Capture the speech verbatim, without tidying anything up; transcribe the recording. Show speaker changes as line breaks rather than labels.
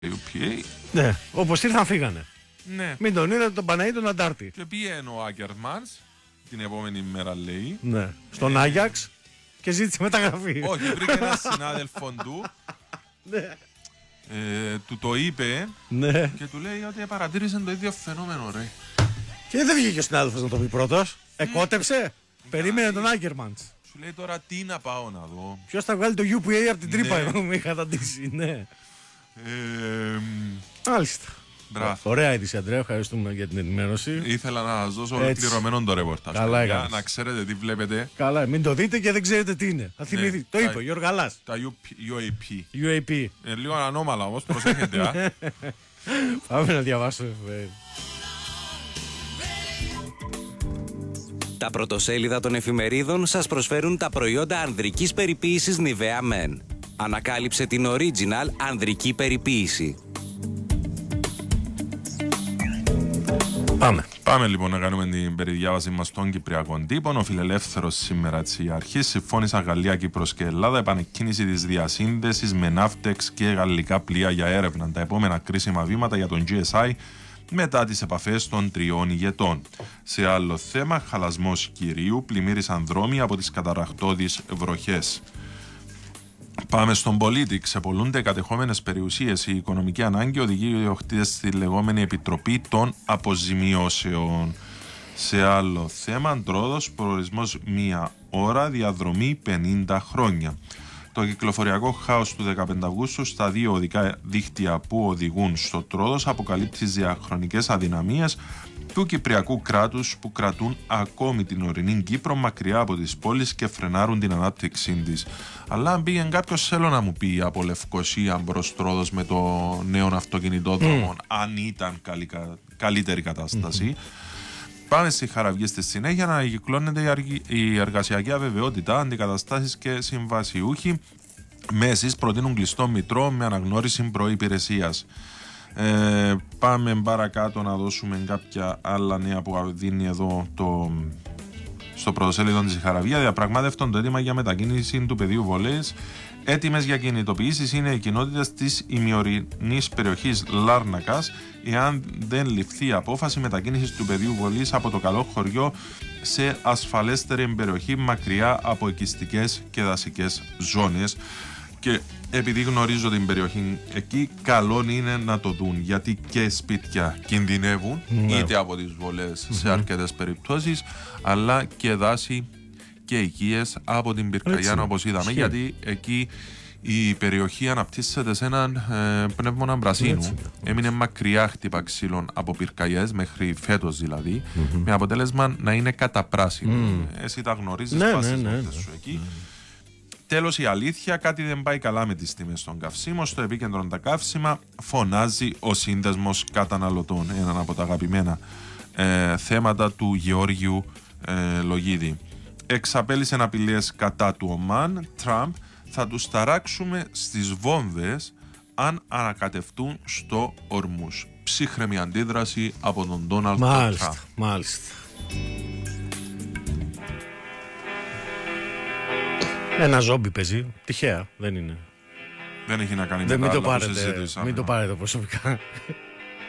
γιου πι έι.
Ναι, όπως ήρθαν φύγανε.
Ναι.
Μην τον είδατε τον Παναή τον Αντάρτη.
Και πήγαινε ο Άκερμανς την επόμενη μέρα, λέει.
Ναι. Στον ε... Άγιαξ και ζήτησε μεταγραφή.
Όχι, βρήκε έναν συνάδελφο του.
Ναι.
Ε, του το είπε,
ναι.
Και του λέει ότι παρατήρησε το ίδιο φαινόμενο, ρε.
Και δεν βγήκε ο συνάδελφος να το πει πρώτος. Εκότεψε. Περίμενε τον Άκερμανς.
Σου λέει τώρα τι να πάω να δω.
Ποιος θα βγάλει το γιου πι έι από την τρύπα,
ναι.
Εγώ με είχα ταντήσει, ναι.
Ε,
Μάλιστα.
Μπράβο.
Ωραία είδηση, Αντρέα, ευχαριστούμε για την ενημέρωση.
Ήθελα να σας δώσω ολοκληρωμένο το ρεπορτάζ.
Καλά
για
έκανες.
να ξέρετε τι βλέπετε.
Καλά, μην το δείτε και δεν ξέρετε τι είναι. Θα θυμηθεί.
Ναι,
το
τα,
είπε ο Γιώργαλάς.
Τα γιου έι πι.
γιου έι πι.
Ε, λίγο ανώμαλα όμως, προσέχετε. Α.
Πάμε να διαβάσουμε.
Τα πρωτοσέλιδα των εφημερίδων σας προσφέρουν τα προϊόντα ανδρικής περιποίησης Nivea Men. Ανακάλυψε την original ανδρική περιποίηση.
Πάμε.
Πάμε λοιπόν να κάνουμε την περιδιάβαση μας των Κυπριακών τύπων. Ο φιλελεύθερος σήμερα της αρχής συμφώνησαν Γαλλία, Κύπρος και Ελλάδα επανεκκίνηση της διασύνδεσης με ναύτεξ και γαλλικά πλοία για έρευνα. Τα επόμενα κρίσιμα βήματα για τον τζι ες άι μετά τις επαφές των τριών ηγετών. Σε άλλο θέμα, χαλασμός Κυρίου, πλημμύρισαν δρόμοι από τις καταρρακτώδεις βροχές. Πάμε στον πολίτη. Ξεπολούνται κατεχόμενες περιουσίες. Η οικονομική ανάγκη οδηγεί οι ιδιοκτήτες στη λεγόμενη Επιτροπή των Αποζημιώσεων. Σε άλλο θέμα, Τρόδος, προορισμός μία ώρα, διαδρομή πενήντα χρόνια. Το κυκλοφοριακό χάος του δεκαπέντε Αυγούστου στα δύο οδικά δίκτυα που οδηγούν στο Τρόδος αποκαλύπτει τις διαχρονικές αδυναμίες του κυπριακού κράτους που κρατούν ακόμη την ορεινή Κύπρο μακριά από τις πόλεις και φρενάρουν την ανάπτυξή της. Αλλά αν πήγαινε κάποιος, θέλω να μου πει από Λευκοσία μπρος Τρόδος με το νέο αυτοκινητόδρομο, mm. αν ήταν καλή, καλύτερη κατάσταση. Mm-hmm. Πάμε στη Χαραυγή στη συνέχεια να ανακυκλώνεται η εργασιακή αβεβαιότητα, αντικαταστάσεις και συμβασιούχοι. Μέσεις προτείνουν κλειστό μητρό με αναγνώριση προϋπηρεσίας. Ε, πάμε παρακάτω να δώσουμε κάποια άλλα νέα που δίνει εδώ το, στο πρωτοσέλιδο της Χαραβία. Διαπραγμάτευτον το αίτημα για μετακίνηση του πεδίου βολέης. Έτοιμες για κινητοποιήσεις είναι οι κοινότητες της ημιορεινής περιοχής Λάρνακας, εάν δεν ληφθεί απόφαση μετακίνησης του πεδίου βολής από το καλό χωριό σε ασφαλέστερη περιοχή μακριά από οικιστικές και δασικές ζώνες. Και επειδή γνωρίζω την περιοχή εκεί, καλό είναι να το δουν, γιατί και σπίτια κινδυνεύουν, ναι. είτε από τις βολές mm-hmm. σε αρκετές περιπτώσεις, αλλά και δάση και οικίες από την Πυρκαγιάννα, όπως είδαμε, Σχέ. γιατί εκεί η περιοχή αναπτύσσεται σε έναν ε, πνεύμονα πρασίνου. Έτσι. Έμεινε μακριά χτύπα ξύλων από πυρκαγιές, μέχρι φέτος δηλαδή, mm-hmm. με αποτέλεσμα να είναι καταπράσινο. Mm. Εσύ τα γνωρίζεις,
ναι,
πας
ναι,
στις
ναι, ναι,
σου εκεί.
ναι.
Τέλος, η αλήθεια, κάτι δεν πάει καλά με τις τιμές των καυσίμων. Στο επίκεντρο τα καύσιμα φωνάζει ο Σύνδεσμος Καταναλωτών, έναν από τα αγαπημένα ε, θέματα του Γεώργιου ε, Λογίδη. Εξαπέλυσε απειλές κατά του Ομάν. Τραμπ, θα τους ταράξουμε στις βόμβες αν ανακατευτούν στο Ορμούς. Ψύχρεμη αντίδραση από τον Ντόναλντ Τραμπ.
Μάλιστα, μάλιστα. Ένα ζόμπι παίζει, τυχαία, δεν είναι.
Δεν έχει να κάνει
δεν,
με
μην
τα
το
άλλα που
πάρετε,
συζήτησαμε.
Μην το πάρετε προσωπικά.